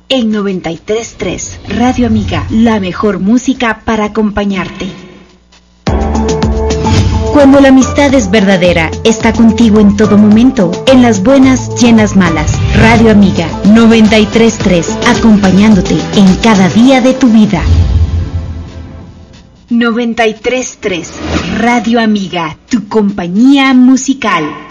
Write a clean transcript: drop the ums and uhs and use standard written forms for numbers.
En 93.3, Radio Amiga, la mejor música para acompañarte. Cuando la amistad es verdadera, está contigo en todo momento, en las buenas y en las malas. Radio Amiga, 93.3, acompañándote en cada día de tu vida. 93.3, Radio Amiga, tu compañía musical.